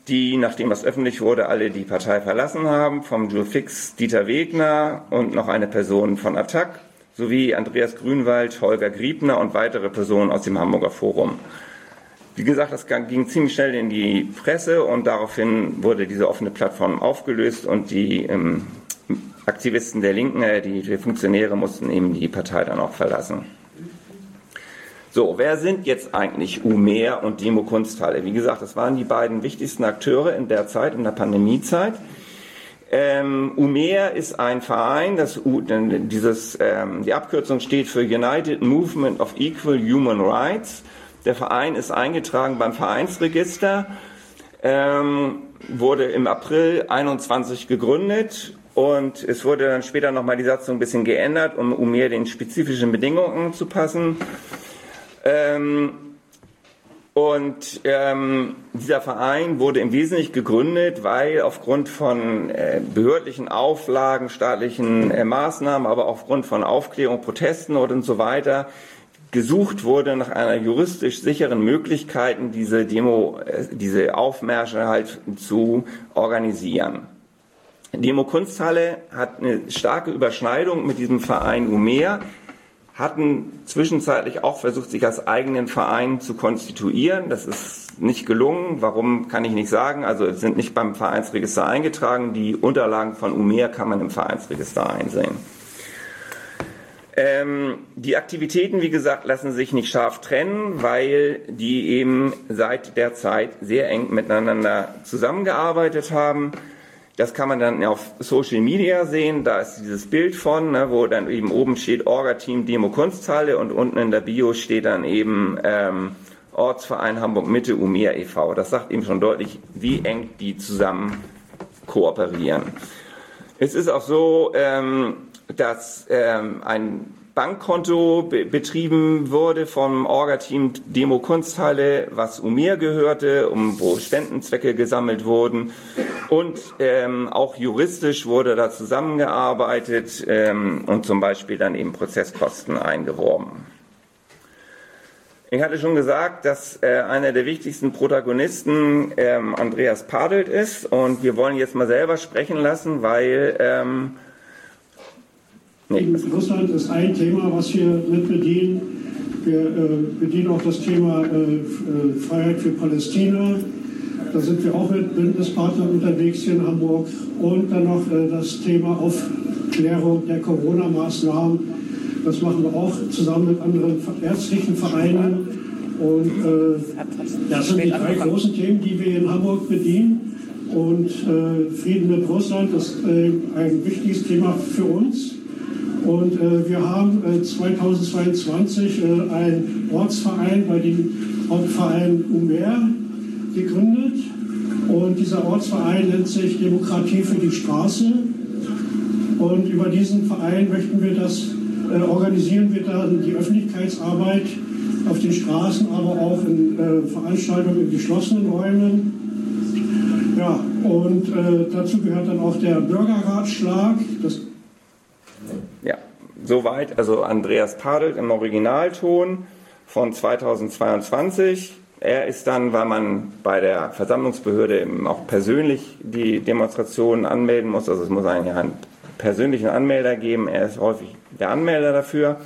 die, nachdem das öffentlich wurde, alle die Partei verlassen haben, vom Jules Fix Dieter Wegner und noch eine Person von Attac, sowie Andreas Grünwald, Holger Griebner und weitere Personen aus dem Hamburger Forum. Wie gesagt, das ging ziemlich schnell in die Presse und daraufhin wurde diese offene Plattform aufgelöst und die ähm, Aktivisten der Linken, äh, die, die Funktionäre mussten eben die Partei dann auch verlassen. So, wer sind jetzt eigentlich Umer und Demo Kunsthalle? Wie gesagt, das waren die beiden wichtigsten Akteure in der Zeit, in der Pandemiezeit. Ähm, Umer ist ein Verein, das, dieses, ähm, die Abkürzung steht für United Movement of Equal Human Rights. Der Verein ist eingetragen beim Vereinsregister, ähm, wurde im April einundzwanzig gegründet und es wurde dann später nochmal die Satzung ein bisschen geändert, um Umer den spezifischen Bedingungen zu passen. Ähm, und ähm, dieser Verein wurde im Wesentlichen gegründet, weil aufgrund von äh, behördlichen Auflagen, staatlichen äh, Maßnahmen, aber aufgrund von Aufklärung, Protesten und so weiter gesucht wurde nach einer juristisch sicheren Möglichkeit, diese Demo, äh, diese Aufmärsche halt zu organisieren. Demo Kunsthalle hat eine starke Überschneidung mit diesem Verein Umer, hatten zwischenzeitlich auch versucht, sich als eigenen Verein zu konstituieren. Das ist nicht gelungen. Warum, kann ich nicht sagen. Also sind nicht beim Vereinsregister eingetragen. Die Unterlagen von Umer kann man im Vereinsregister einsehen. Ähm, die Aktivitäten, wie gesagt, lassen sich nicht scharf trennen, weil die eben seit der Zeit sehr eng miteinander zusammengearbeitet haben. Das kann man dann auf Social Media sehen, da ist dieses Bild von, ne, wo dann eben oben steht Orga-Team Demo Kunsthalle und unten in der Bio steht dann eben ähm, Ortsverein Hamburg Mitte Umer e V Das sagt eben schon deutlich, wie eng die zusammen kooperieren. Es ist auch so, ähm, dass ähm, ein Bankkonto be- betrieben wurde vom Orga-Team Demo Kunsthalle, was Umer gehörte, um, wo Spendenzwecke gesammelt wurden. Und ähm, auch juristisch wurde da zusammengearbeitet ähm, und zum Beispiel dann eben Prozesskosten eingeworben. Ich hatte schon gesagt, dass äh, einer der wichtigsten Protagonisten ähm, Andreas Padelt ist und wir wollen jetzt mal selber sprechen lassen, weil ähm, Nee. Russland ist ein Thema, was wir mit bedienen. Wir äh, bedienen auch das Thema äh, Freiheit für Palästina. Da sind wir auch mit Bündnispartnern unterwegs hier in Hamburg. Und dann noch äh, das Thema Aufklärung der Corona-Maßnahmen. Das machen wir auch zusammen mit anderen ärztlichen Vereinen. Und äh, das sind die drei großen Themen, die wir in Hamburg bedienen. Und äh, Frieden mit Russland ist äh, ein wichtiges Thema für uns. Und äh, wir haben äh, zweitausendzweiundzwanzig äh, einen Ortsverein bei dem Ortsverein Umer gegründet. Und dieser Ortsverein nennt sich Demokratie für die Straße. Und über diesen Verein möchten wir das, äh, organisieren wir dann die Öffentlichkeitsarbeit auf den Straßen, aber auch in äh, Veranstaltungen in geschlossenen Räumen. Ja, und äh, dazu gehört dann auch der Bürgerratschlag. Das Ja, soweit, also Andreas Padelt im Originalton von zweitausendzweiundzwanzig. Er ist dann, weil man bei der Versammlungsbehörde eben auch persönlich die Demonstrationen anmelden muss, also es muss eigentlich einen persönlichen Anmelder geben, er ist häufig der Anmelder dafür.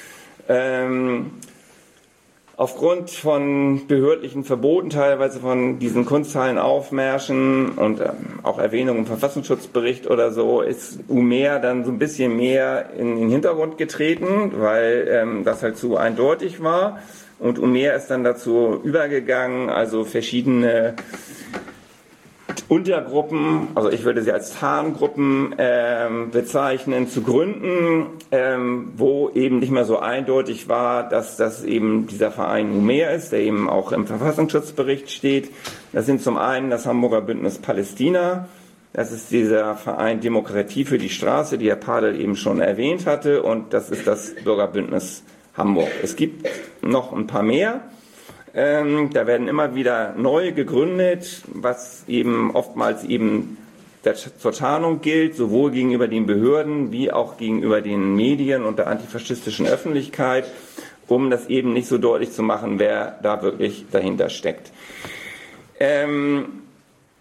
Ähm, Aufgrund von behördlichen Verboten, teilweise von diesen Kunsthallenaufmärschen und ähm, auch Erwähnung im Verfassungsschutzbericht oder so, ist Umer dann so ein bisschen mehr in den Hintergrund getreten, weil ähm, das halt zu eindeutig war. Und Umer ist dann dazu übergegangen, also verschiedene Untergruppen, also ich würde sie als Tarngruppen ähm, bezeichnen, zu gründen, ähm, wo eben nicht mehr so eindeutig war, dass das eben dieser Verein Umer ist, der eben auch im Verfassungsschutzbericht steht. Das sind zum einen das Hamburger Bündnis Palästina, das ist dieser Verein Demokratie für die Straße, die Herr Padel eben schon erwähnt hatte, und das ist das Bürgerbündnis Hamburg. Es gibt noch ein paar mehr. Ähm, da werden immer wieder neu gegründet, was eben oftmals eben der, zur Tarnung gilt, sowohl gegenüber den Behörden wie auch gegenüber den Medien und der antifaschistischen Öffentlichkeit, um das eben nicht so deutlich zu machen, wer da wirklich dahinter steckt. Ähm,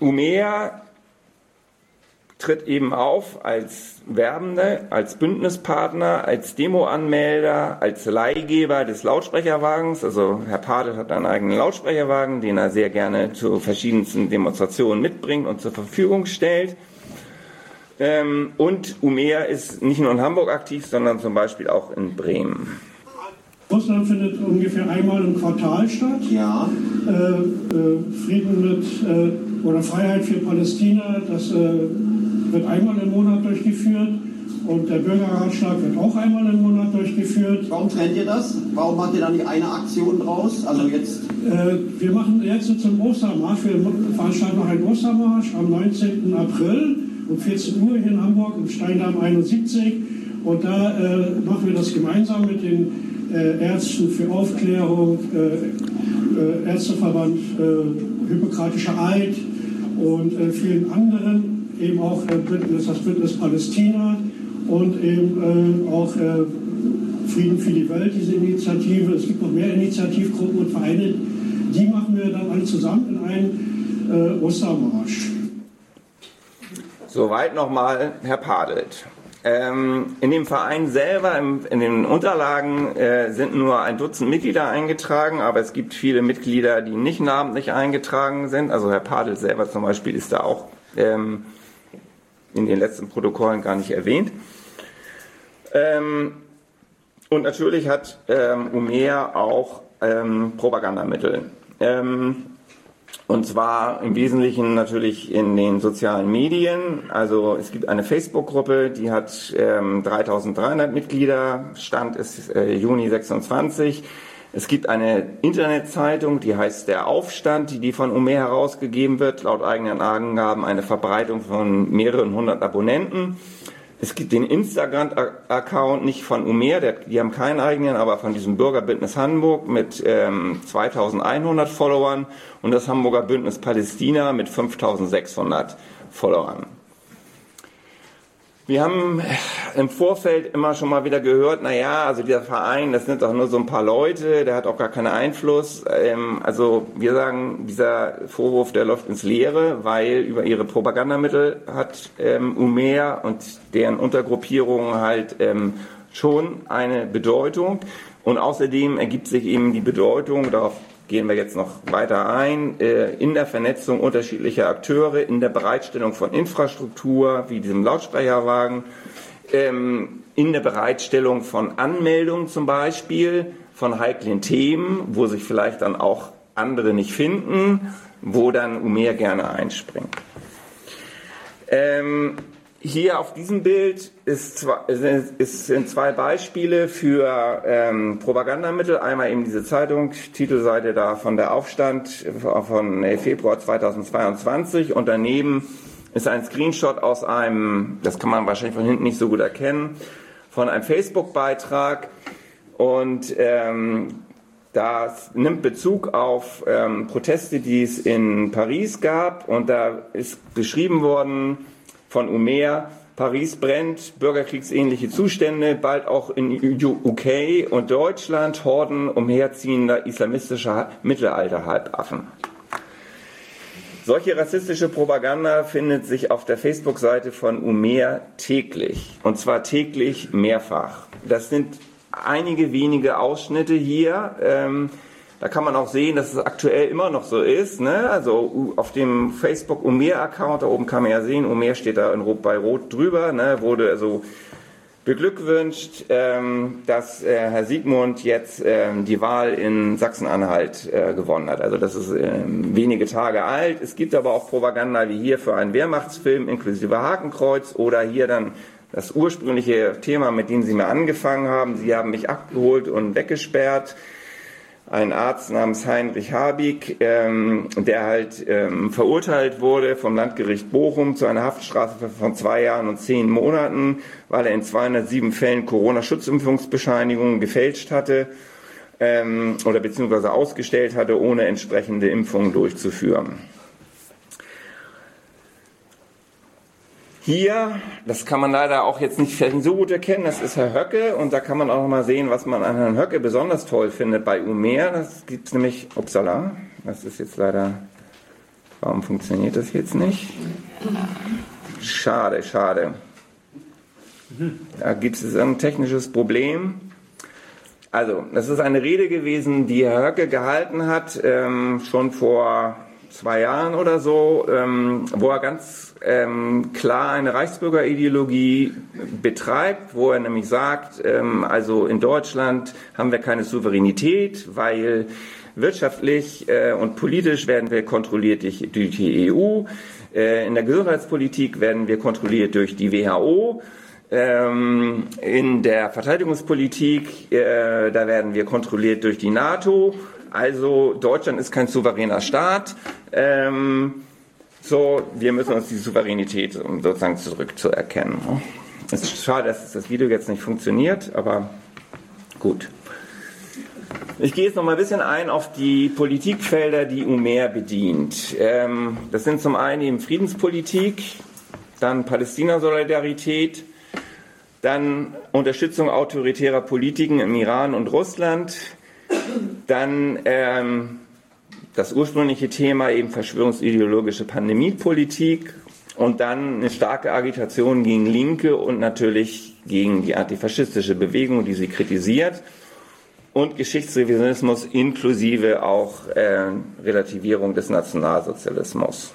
Umea tritt eben auf als Werbende, als Bündnispartner, als Demoanmelder, als Leihgeber des Lautsprecherwagens. Also Herr Padel hat einen eigenen Lautsprecherwagen, den er sehr gerne zu verschiedensten Demonstrationen mitbringt und zur Verfügung stellt. Ähm, und Umea ist nicht nur in Hamburg aktiv, sondern zum Beispiel auch in Bremen. Russland findet ungefähr einmal im Quartal statt. Ja. Äh, äh, Frieden mit äh, oder Freiheit für Palästina, das äh, wird einmal im Monat durchgeführt. Und der Bürgerratschlag wird auch einmal im Monat durchgeführt. Warum trennt ihr das? Warum macht ihr da nicht eine Aktion draus? Also jetzt. Äh, wir machen jetzt zum Ostermarsch. Wir veranstalten noch einen Ostermarsch am neunzehnten April um vierzehn Uhr hier in Hamburg im Steindamm einundsiebzig. Und da äh, machen wir das gemeinsam mit den Äh, Ärzten für Aufklärung, äh, äh, Ärzteverband, äh, Hippokratischer Eid und äh, vielen anderen, eben auch äh, Bündnis, das Bündnis Palästina und eben äh, auch äh, Frieden für die Welt, diese Initiative. Es gibt noch mehr Initiativgruppen und Vereine, die machen wir dann alle zusammen in einen äh, Ostermarsch. Soweit nochmal Herr Padelt. Ähm, in dem Verein selber, im, in den Unterlagen äh, sind nur ein Dutzend Mitglieder eingetragen, aber es gibt viele Mitglieder, die nicht namentlich eingetragen sind. Also Herr Padel selber zum Beispiel ist da auch ähm, in den letzten Protokollen gar nicht erwähnt. Ähm, und natürlich hat ähm, Umea auch ähm, Propagandamittel. Ähm, Und zwar im Wesentlichen natürlich in den sozialen Medien. Also es gibt eine Facebook-Gruppe, die hat ähm, dreitausenddreihundert Mitglieder, Stand ist äh, Juni sechsundzwanzig. Es gibt eine Internetzeitung, die heißt Der Aufstand, die, die von Umea herausgegeben wird, laut eigenen Angaben eine Verbreitung von mehreren hundert Abonnenten. Es gibt den Instagram-Account nicht von Umea, der, die haben keinen eigenen, aber von diesem Bürgerbündnis Hamburg mit ähm, zweitausendeinhundert Followern und das Hamburger Bündnis Palästina mit fünftausendsechshundert Followern. Wir haben im Vorfeld immer schon mal wieder gehört, naja, also dieser Verein, das sind doch nur so ein paar Leute, der hat auch gar keinen Einfluss. Ähm, also wir sagen, dieser Vorwurf, der läuft ins Leere, weil über ihre Propagandamittel hat ähm, Umea und deren Untergruppierungen halt ähm, schon eine Bedeutung. Und außerdem ergibt sich eben die Bedeutung, darauf gehen wir jetzt noch weiter ein, in der Vernetzung unterschiedlicher Akteure, in der Bereitstellung von Infrastruktur, wie diesem Lautsprecherwagen, in der Bereitstellung von Anmeldungen zum Beispiel, von heiklen Themen, wo sich vielleicht dann auch andere nicht finden, wo dann Umea gerne einspringt. Ähm, Hier auf diesem Bild ist zwei, ist, sind zwei Beispiele für ähm, Propagandamittel. Einmal eben diese Zeitung, Titelseite da von der Aufstand von Februar zweitausendzweiundzwanzig und daneben ist ein Screenshot aus einem, das kann man wahrscheinlich von hinten nicht so gut erkennen, von einem Facebook-Beitrag und ähm, das nimmt Bezug auf ähm, Proteste, die es in Paris gab und da ist beschrieben worden, von Umea, Paris brennt, bürgerkriegsähnliche Zustände, bald auch in U K und Deutschland, Horden umherziehender islamistischer Mittelalter-Halbaffen. Solche rassistische Propaganda findet sich auf der Facebook-Seite von Umea täglich, und zwar täglich mehrfach. Das sind einige wenige Ausschnitte hier. Ähm, Da kann man auch sehen, dass es aktuell immer noch so ist. Ne? Also auf dem Facebook Umea-Account, da oben kann man ja sehen, Umea steht da in Rot, bei Rot drüber, ne? Wurde also beglückwünscht, ähm, dass äh, Herr Sigmund jetzt ähm, die Wahl in Sachsen-Anhalt äh, gewonnen hat. Also das ist ähm, wenige Tage alt. Es gibt aber auch Propaganda wie hier für einen Wehrmachtsfilm inklusive Hakenkreuz oder hier dann das ursprüngliche Thema, mit dem Sie mir angefangen haben. Sie haben mich abgeholt und weggesperrt. Ein Arzt namens Heinrich Habig, ähm, der halt ähm, verurteilt wurde vom Landgericht Bochum zu einer Haftstrafe von zwei Jahren und zehn Monaten, weil er in zweihundertsieben Fällen Corona-Schutzimpfungsbescheinigungen gefälscht hatte ähm, oder beziehungsweise ausgestellt hatte, ohne entsprechende Impfungen durchzuführen. Hier, das kann man leider auch jetzt nicht so gut erkennen, das ist Herr Höcke und da kann man auch noch mal sehen, was man an Herrn Höcke besonders toll findet bei Umea. Das gibt es nämlich, upsala, das ist jetzt leider Warum funktioniert das jetzt nicht? Schade, schade. Da gibt es ein technisches Problem. Also, das ist eine Rede gewesen, die Herr Höcke gehalten hat, ähm, schon vor zwei Jahren oder so, ähm, wo er ganz ähm, klar eine Reichsbürgerideologie betreibt, wo er nämlich sagt, ähm, also in Deutschland haben wir keine Souveränität, weil wirtschaftlich äh, und politisch werden wir kontrolliert durch, durch die E U, äh, in der Gesundheitspolitik werden wir kontrolliert durch die W H O, ähm, in der Verteidigungspolitik, äh, da werden wir kontrolliert durch die NATO. Also Deutschland ist kein souveräner Staat. Ähm, so, wir müssen uns die Souveränität um sozusagen zurückzuerkennen. Es ist schade, dass das Video jetzt nicht funktioniert, aber gut. Ich gehe jetzt noch mal ein bisschen ein auf die Politikfelder, die UMER bedient. Ähm, das sind zum einen eben Friedenspolitik, dann Palästina-Solidarität, dann Unterstützung autoritärer Politiken im Iran und Russland, dann ähm, das ursprüngliche Thema eben verschwörungsideologische Pandemiepolitik und dann eine starke Agitation gegen Linke und natürlich gegen die antifaschistische Bewegung, die sie kritisiert, und Geschichtsrevisionismus inklusive auch äh, Relativierung des Nationalsozialismus.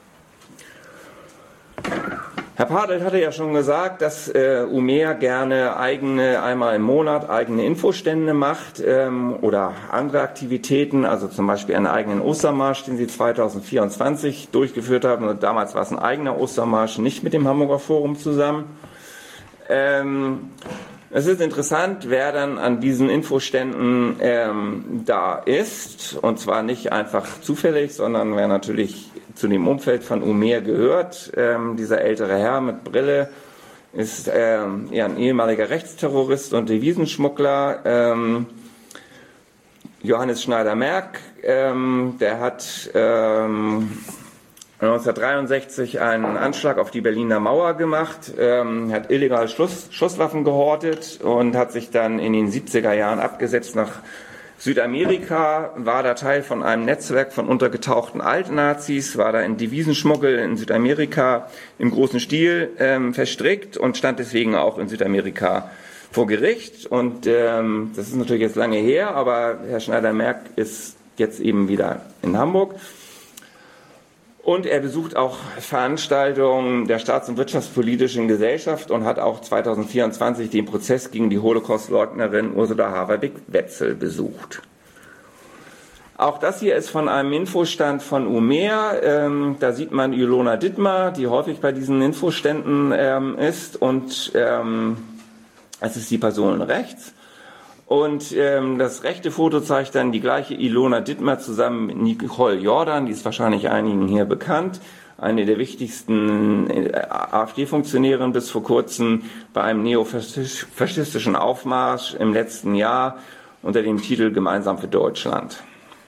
Herr Padelt hatte ja schon gesagt, dass äh, UMER gerne eigene, einmal im Monat eigene Infostände macht ähm, oder andere Aktivitäten, also zum Beispiel einen eigenen Ostermarsch, den sie zweitausendvierundzwanzig durchgeführt haben. Und damals war es ein eigener Ostermarsch, nicht mit dem Hamburger Forum zusammen. Ähm, es ist interessant, wer dann an diesen Infoständen ähm, da ist, und zwar nicht einfach zufällig, sondern wer natürlich zu dem Umfeld von UMER gehört. Ähm, dieser ältere Herr mit Brille ist ähm, eher ein ehemaliger Rechtsterrorist und Devisenschmuggler. Ähm, Johannes Schneider-Merck, ähm, der hat ähm, neunzehnhundertdreiundsechzig einen Anschlag auf die Berliner Mauer gemacht, ähm, hat illegal Schuss, Schusswaffen gehortet und hat sich dann in den siebziger Jahren abgesetzt nach Südamerika, war da Teil von einem Netzwerk von untergetauchten Altnazis, war da in Devisenschmuggel in Südamerika im großen Stil ähm, verstrickt und stand deswegen auch in Südamerika vor Gericht. Und ähm, das ist natürlich jetzt lange her, aber Herr Schneider-Merck ist jetzt eben wieder in Hamburg. Und er besucht auch Veranstaltungen der Staats- und Wirtschaftspolitischen Gesellschaft und hat auch zweitausendvierundzwanzig den Prozess gegen die Holocaust-Leugnerin Ursula Haverbeck-Wetzel besucht. Auch das hier ist von einem Infostand von UMER. Ähm, da sieht man Ilona Dittmar, die häufig bei diesen Infoständen ähm, ist. Und ähm, es ist die Person rechts. Und ähm, das rechte Foto zeigt dann die gleiche Ilona Dittmar zusammen mit Nicole Jordan, die ist wahrscheinlich einigen hier bekannt, eine der wichtigsten äh, AfD-Funktionärinnen bis vor kurzem bei einem neofaschistischen Aufmarsch im letzten Jahr unter dem Titel Gemeinsam für Deutschland.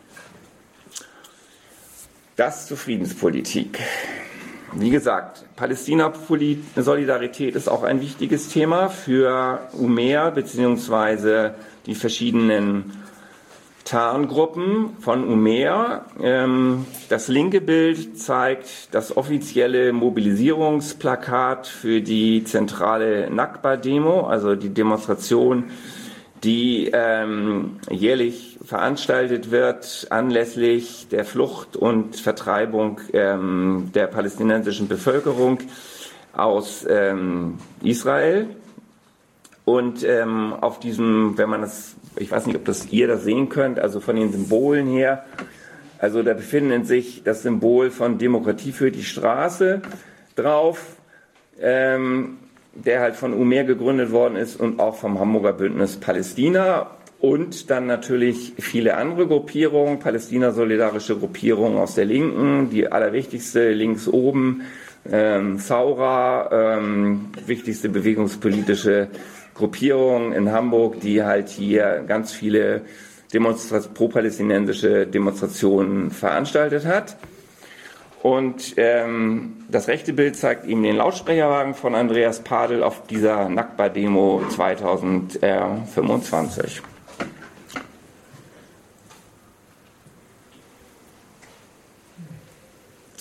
Das zur Friedenspolitik. Wie gesagt, Palästina-Solidarität ist auch ein wichtiges Thema für UMER bzw. die verschiedenen Tarngruppen von UMER. Das linke Bild zeigt das offizielle Mobilisierungsplakat für die zentrale Nakba-Demo, also die Demonstration, die ähm, jährlich veranstaltet wird anlässlich der Flucht und Vertreibung ähm, der palästinensischen Bevölkerung aus ähm, Israel. Und ähm, auf diesem, wenn man das, ich weiß nicht, ob das ihr das sehen könnt, also von den Symbolen her, also da befinden sich das Symbol von Demokratie für die Straße drauf, ähm, der halt von UMER gegründet worden ist und auch vom Hamburger Bündnis Palästina und dann natürlich viele andere Gruppierungen, Palästina-solidarische Gruppierungen aus der Linken, die allerwichtigste links oben, ähm, Saura, ähm, wichtigste bewegungspolitische Gruppierung in Hamburg, die halt hier ganz viele Demonstra- pro-palästinensische Demonstrationen veranstaltet hat. Und ähm, das rechte Bild zeigt eben den Lautsprecherwagen von Andreas Padel auf dieser Nakba-Demo zweitausendfünfundzwanzig.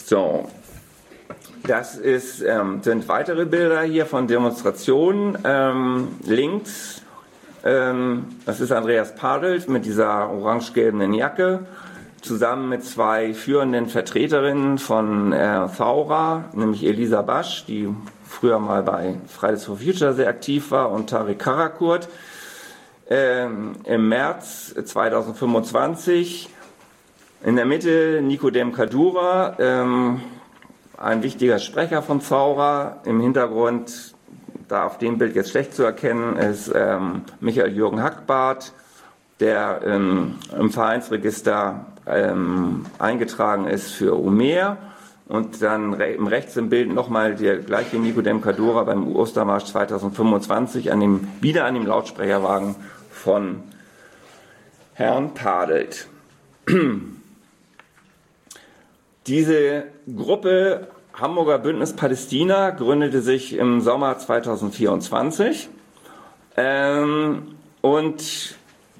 So, das ist, ähm, sind weitere Bilder hier von Demonstrationen. Ähm, links, ähm, das ist Andreas Padelt mit dieser orange-gelben Jacke, zusammen mit zwei führenden Vertreterinnen von äh, Thaura, nämlich Elisa Basch, die früher mal bei Fridays for Future sehr aktiv war, und Tariq Karakurt. Ähm, im März zweitausendfünfundzwanzig in der Mitte Nicodem Kadura, ähm, ein wichtiger Sprecher von Thaura. Im Hintergrund, da auf dem Bild jetzt schlecht zu erkennen, ist ähm, Michael Jürgen Hackbarth, der ähm, im Vereinsregister ähm, eingetragen ist für Umer. Und dann re im rechts im Bild nochmal der gleiche Nicodem Kadura beim Ostermarsch zweitausendfünfundzwanzig an dem, wieder an dem Lautsprecherwagen von Herrn Padelt. Diese Gruppe Hamburger Bündnis Palästina gründete sich im Sommer zweitausendvierundzwanzig ähm, und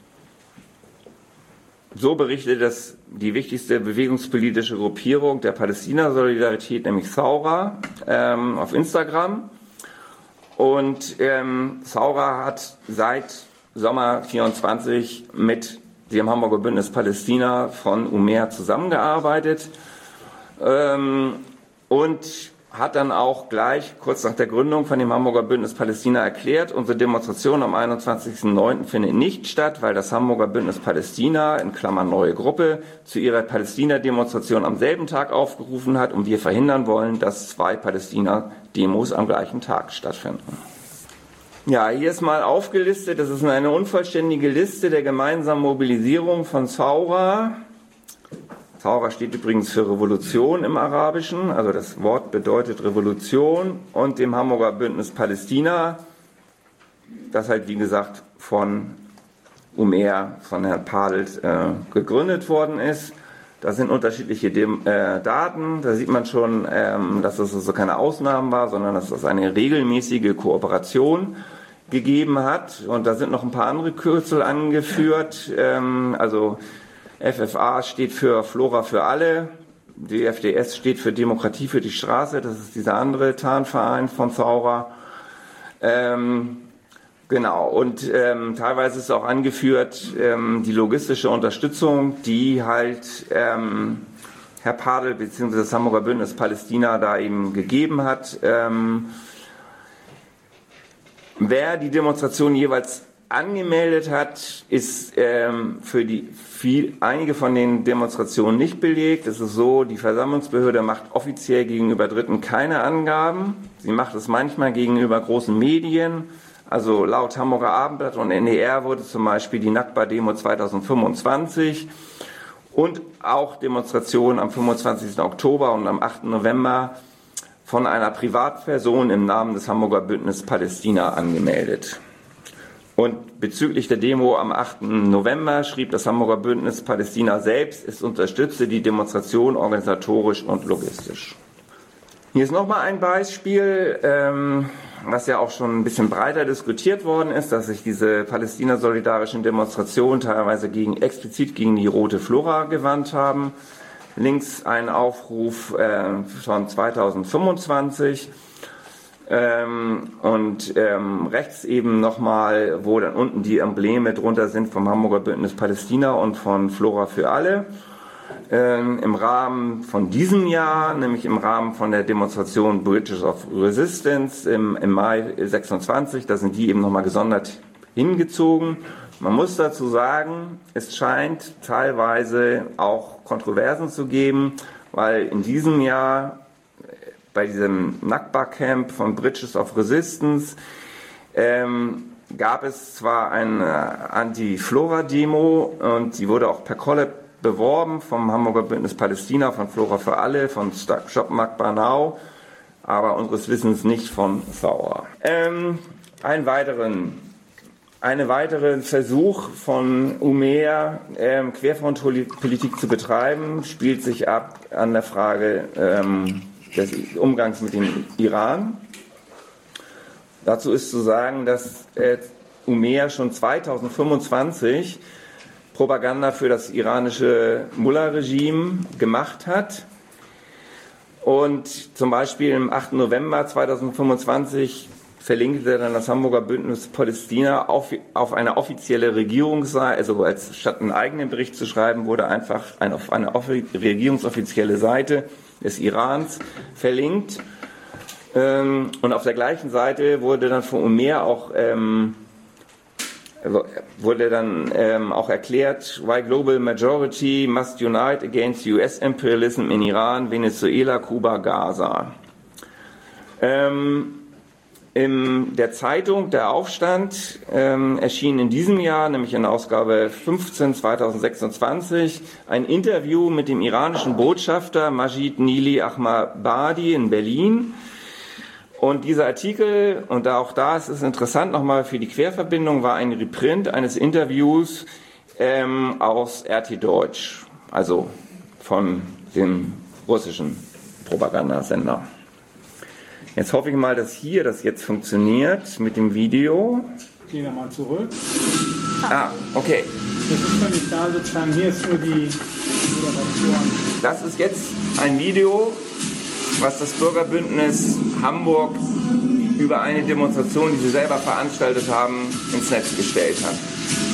so berichtet das die wichtigste bewegungspolitische Gruppierung der Palästina-Solidarität, nämlich Thaura, ähm, auf Instagram. Und ähm, Thaura hat seit Sommer vierundzwanzig mit dem Hamburger Bündnis Palästina von Umer zusammengearbeitet ähm, und hat dann auch gleich kurz nach der Gründung von dem Hamburger Bündnis Palästina erklärt, unsere Demonstration am einundzwanzigsten neunten findet nicht statt, weil das Hamburger Bündnis Palästina, in Klammern neue Gruppe, zu ihrer Palästina-Demonstration am selben Tag aufgerufen hat und wir verhindern wollen, dass zwei Palästina-Demos am gleichen Tag stattfinden. Ja, hier ist mal aufgelistet, das ist eine unvollständige Liste der gemeinsamen Mobilisierung von Thaura. Thaura steht übrigens für Revolution im Arabischen, also das Wort bedeutet Revolution, und dem Hamburger Bündnis Palästina, das halt wie gesagt von Umer, von Herrn Padelt äh, gegründet worden ist. Das sind unterschiedliche Dem äh, Daten, da sieht man schon, ähm, dass das also keine Ausnahmen war, sondern dass das eine regelmäßige Kooperation gegeben hat. Und da sind noch ein paar andere Kürzel angeführt, ähm, also F F A steht für Flora für alle, D F D S steht für Demokratie für die Straße, das ist dieser andere Tarnverein von Thaura. Ähm, genau, und ähm, teilweise ist auch angeführt ähm, die logistische Unterstützung, die halt ähm, Herr Padel bzw. das Hamburger Bündnis Palästina da eben gegeben hat. Ähm, wer die Demonstration jeweils angemeldet hat, ist ähm, für die viel, einige von den Demonstrationen nicht belegt. Es ist so, die Versammlungsbehörde macht offiziell gegenüber Dritten keine Angaben. Sie macht es manchmal gegenüber großen Medien. Also laut Hamburger Abendblatt und N D R wurde zum Beispiel die Nakba-Demo zweitausendfünfundzwanzig und auch Demonstrationen am fünfundzwanzigsten Oktober und am achten November von einer Privatperson im Namen des Hamburger Bündnis Palästina angemeldet. Und bezüglich der Demo am achten November schrieb das Hamburger Bündnis Palästina selbst, es unterstütze die Demonstration organisatorisch und logistisch. Hier ist nochmal ein Beispiel, ähm, was ja auch schon ein bisschen breiter diskutiert worden ist, dass sich diese palästina-solidarischen Demonstrationen teilweise gegen, explizit gegen die Rote Flora gewandt haben. Links ein Aufruf äh, von zweitausendfünfundzwanzig. Ähm, und ähm, rechts eben nochmal, wo dann unten die Embleme drunter sind vom Hamburger Bündnis Palästina und von Flora für alle. Ähm, im Rahmen von diesem Jahr, nämlich im Rahmen von der Demonstration Bridges of Resistance im, im Mai sechsundzwanzig, da sind die eben nochmal gesondert hingezogen. Man muss dazu sagen, es scheint teilweise auch Kontroversen zu geben, weil in diesem Jahr bei diesem Nakba-Camp von Bridges of Resistance ähm, gab es zwar eine Anti-Flora-Demo und die wurde auch per Collab beworben vom Hamburger Bündnis Palästina, von Flora für alle, von Shop Nakba Now, aber unseres Wissens nicht von Thaura. Ähm, ein weiteren, eine weitere Versuch von Umer, ähm, Querfrontpolitik zu betreiben, spielt sich ab an der Frage ähm, des Umgangs mit dem Iran. Dazu ist zu sagen, dass äh, Umer schon zweitausendfünfundzwanzig Propaganda für das iranische Mullah-Regime gemacht hat Und zum Beispiel am achten November zweitausendfünfundzwanzig verlinkte dann das Hamburger Bündnis Palästina auf, auf eine offizielle Regierungsseite, also als statt einen eigenen Bericht zu schreiben, wurde einfach eine, auf eine regierungsoffizielle Seite des Irans verlinkt. Ähm, und auf der gleichen Seite wurde dann von Umer auch ähm, wurde dann ähm, auch erklärt, why global majority must unite against U S imperialism in Iran, Venezuela, Kuba, Gaza. Ähm, in der Zeitung Der Aufstand ähm, erschien in diesem Jahr, nämlich in der Ausgabe fünfzehn zweitausendsechsundzwanzig, ein Interview mit dem iranischen Botschafter Majid Nili Ahmabadi in Berlin. Und dieser Artikel, und auch da ist es interessant nochmal für die Querverbindung, war ein Reprint eines Interviews ähm, aus R T Deutsch, also von dem russischen Propagandasender. Jetzt hoffe ich mal, dass hier das jetzt funktioniert mit dem Video. Gehen wir mal zurück. Ah, okay. Das ist noch nicht da, sozusagen. Hier ist nur die Moderation. Das ist jetzt ein Video, was das Bürgerbündnis Hamburg über eine Demonstration, die sie selber veranstaltet haben, ins Netz gestellt hat.